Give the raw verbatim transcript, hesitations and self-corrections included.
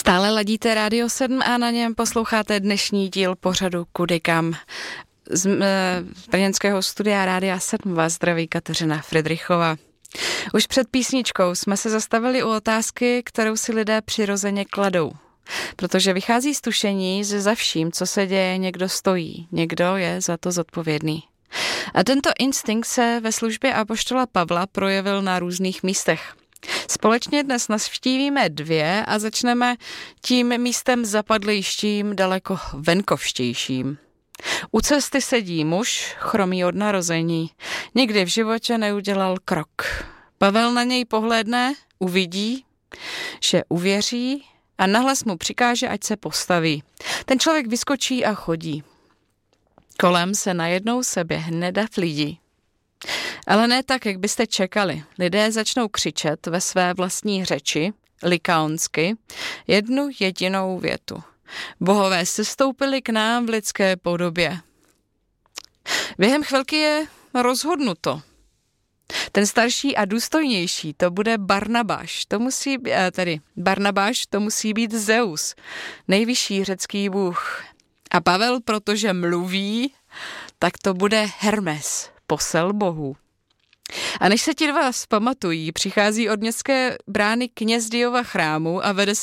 Stále ladíte Rádio sedm a na něm posloucháte dnešní díl pořadu Kudy kam. Z e, brněnského studia Rádia sedm vás zdraví Kateřina Fridrichová. Už před písničkou jsme se zastavili u otázky, kterou si lidé přirozeně kladou. Protože vychází z tušení, že za vším, co se děje, někdo stojí, někdo je za to zodpovědný. A tento instinkt se ve službě apoštola Pavla projevil na různých místech. Společně dnes navštívíme dvě a začneme tím místem zapadlejším, daleko venkovštějším. U cesty sedí muž, chromý od narození. Nikdy v životě neudělal krok. Pavel na něj pohlédne, uvidí, že uvěří a nahlas mu přikáže, ať se postaví. Ten člověk vyskočí a chodí. Kolem se najednou seběhne dav lidí. Ale ne tak, jak byste čekali. Lidé začnou křičet ve své vlastní řeči, likaonsky, jednu jedinou větu. Bohové sestoupili k nám v lidské podobě. Během chvilky je rozhodnuto. Ten starší a důstojnější, to bude Barnabáš. To musí být, tedy Barnabáš, to musí být Zeus, nejvyšší řecký bůh. A Pavel, protože mluví, tak to bude Hermes, posel bohů. A než se ti dva vzpamatují, přichází od městské brány kněz Diova chrámu a vede